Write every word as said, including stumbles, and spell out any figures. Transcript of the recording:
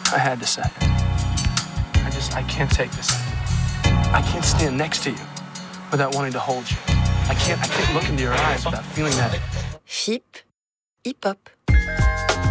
I had to say it. I just, I can't take this. I can't stand next to you without wanting to hold you. I can't, I can't look into your eyes without feeling that. F I P, hip-hop.